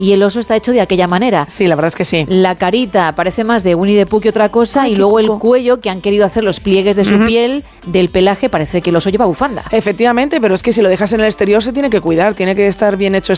y el oso está hecho de aquella manera. Sí, la verdad es que sí. La carita parece más de Winnie the Pooh que otra cosa. Ay, y luego cuco. el cuello, que han querido hacer los pliegues de su piel, del pelaje, parece que el oso lleva bufanda. Efectivamente, pero es que si lo dejas en el exterior se tiene que cuidar, tiene que estar bien hecho